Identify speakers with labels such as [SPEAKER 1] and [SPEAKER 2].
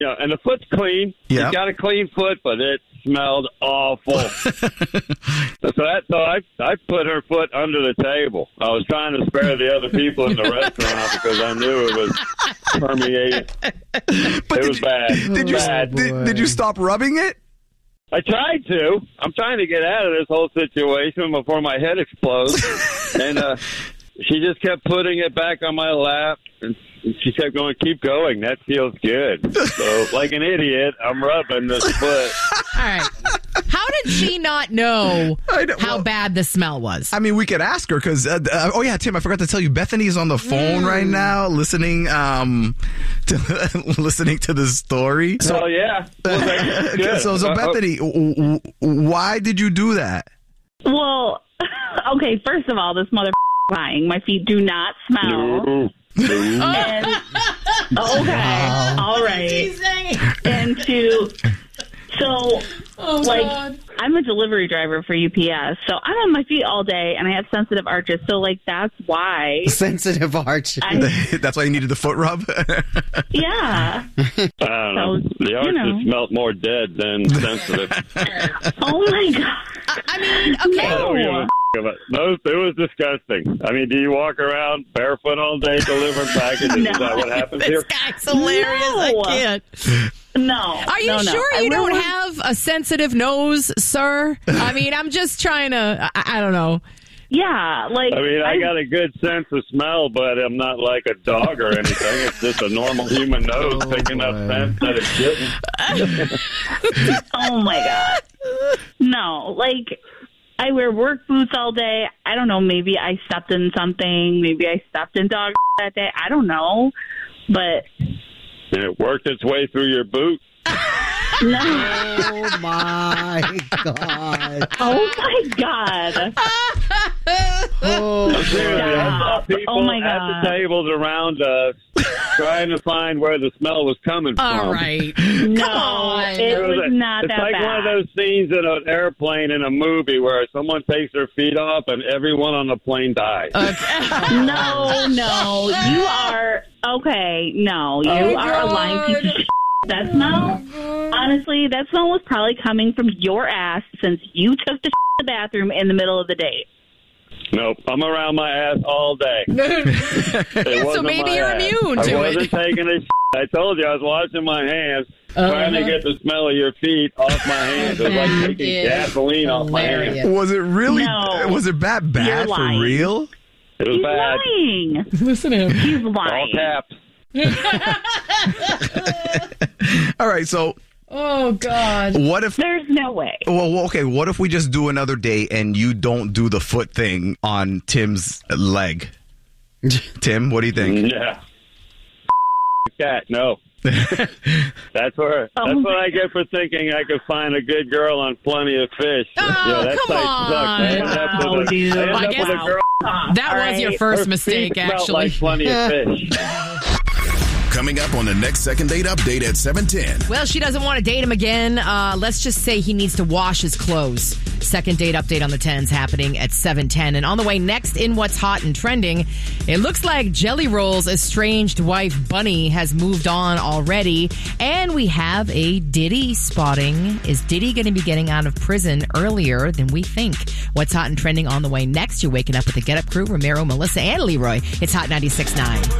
[SPEAKER 1] Yeah, and the foot's clean.
[SPEAKER 2] Yeah.
[SPEAKER 1] He's got a clean foot, but it smelled awful. So I put her foot under the table. I was trying to spare the other people in the restaurant because I knew it was permeating.
[SPEAKER 2] But
[SPEAKER 1] it was bad.
[SPEAKER 2] Did you stop rubbing it?
[SPEAKER 1] I tried to. I'm trying to get out of this whole situation before my head explodes. And she just kept putting it back on my lap. And she kept going, keep going. That feels good. So, like an idiot, I'm rubbing this foot.
[SPEAKER 3] All right. How did she not know how bad the smell was?
[SPEAKER 2] I mean, we could ask her because, oh yeah, Tim, I forgot to tell you, Bethany is on the phone right now listening to the story.
[SPEAKER 1] So, yeah. Well,
[SPEAKER 2] so Bethany, why did you do that?
[SPEAKER 4] Well, okay, first of all, this mother lying. My feet do not smell.
[SPEAKER 1] No.
[SPEAKER 4] And, okay, all right. And God. I'm a delivery driver for UPS, so I'm on my feet all day, and I have sensitive arches, so, that's why.
[SPEAKER 5] Sensitive arches.
[SPEAKER 2] That's why you needed the foot rub?
[SPEAKER 4] Yeah.
[SPEAKER 1] I don't know. The arches smelled more dead than sensitive.
[SPEAKER 4] Oh, my God.
[SPEAKER 3] I mean, okay.
[SPEAKER 1] No. It was disgusting. I mean, do you walk around barefoot all day delivering packages?
[SPEAKER 4] No.
[SPEAKER 1] Is that what happens
[SPEAKER 3] This
[SPEAKER 1] here?
[SPEAKER 3] guy's hilarious.
[SPEAKER 4] No.
[SPEAKER 3] I can't.
[SPEAKER 4] No.
[SPEAKER 3] Are you sure you don't have a sensitive nose, sir? I mean, I'm just trying to, I don't know.
[SPEAKER 4] Yeah,
[SPEAKER 1] I got a good sense of smell, but I'm not like a dog or anything. It's just a normal human nose picking up scent that it shouldn't.
[SPEAKER 4] Oh, my God. No, I wear work boots all day. I don't know. Maybe I stepped in something. Maybe I stepped in dog that day. I don't know. But
[SPEAKER 1] and it worked its way through your boot.
[SPEAKER 4] No.
[SPEAKER 5] Oh, my God.
[SPEAKER 4] Oh, my God.
[SPEAKER 1] I'm serious. I saw people
[SPEAKER 4] Oh my
[SPEAKER 1] at
[SPEAKER 4] God.
[SPEAKER 1] the tables around us trying to find where the smell was coming from.
[SPEAKER 3] All right.
[SPEAKER 4] No, it was not
[SPEAKER 1] it's
[SPEAKER 4] that
[SPEAKER 1] like
[SPEAKER 4] bad.
[SPEAKER 1] one of those scenes in an airplane in a movie where someone takes their feet off and everyone on the plane dies.
[SPEAKER 4] No, you are okay. No, you are a lying piece of shit. That smell, honestly, that smell was probably coming from your ass since you took the in the bathroom in the middle of the day.
[SPEAKER 1] Nope, I'm around my ass all day.
[SPEAKER 3] So maybe you're immune to it.
[SPEAKER 1] I wasn't taking a shit. I told you I was washing my hands, trying to get the smell of your feet off my hands. It was like taking gasoline off my hands.
[SPEAKER 2] Was it really?
[SPEAKER 4] No.
[SPEAKER 2] Was it bad
[SPEAKER 4] You're
[SPEAKER 2] for
[SPEAKER 4] lying.
[SPEAKER 2] real?
[SPEAKER 1] It was
[SPEAKER 4] He's
[SPEAKER 1] bad.
[SPEAKER 4] lying.
[SPEAKER 3] Listen to him.
[SPEAKER 4] He's
[SPEAKER 1] All
[SPEAKER 4] lying.
[SPEAKER 1] caps.
[SPEAKER 2] All right, so
[SPEAKER 3] Oh, God.
[SPEAKER 2] what if?
[SPEAKER 4] There's no way.
[SPEAKER 2] Well, okay. What if we just do another day and you don't do the foot thing on Tim's leg? Tim, what do you think?
[SPEAKER 1] Yeah. Cat, no. That's what I get for thinking I could find a good girl on Plenty of Fish.
[SPEAKER 3] Oh,
[SPEAKER 1] that
[SPEAKER 3] come
[SPEAKER 1] site sucks. I ended up with
[SPEAKER 4] Wow, dude.
[SPEAKER 1] I ended
[SPEAKER 3] I
[SPEAKER 1] up
[SPEAKER 3] guess
[SPEAKER 1] with a girl.
[SPEAKER 3] That was your first
[SPEAKER 1] Her
[SPEAKER 3] mistake,
[SPEAKER 1] feet smelled
[SPEAKER 3] actually.
[SPEAKER 1] like Plenty of Fish.
[SPEAKER 6] Coming up on the next Second Date Update at 7:10.
[SPEAKER 3] Well, she doesn't want to date him again. Let's just say he needs to wash his clothes. Second date update on the 10s happening at 7:10. And on the way next in What's Hot and Trending, it looks like Jelly Roll's estranged wife Bunny has moved on already. And we have a Diddy spotting. Is Diddy going to be getting out of prison earlier than we think? What's Hot and Trending on the way next. You're waking up with the Get Up crew, Romero, Melissa, and Leroy. It's Hot 96.9.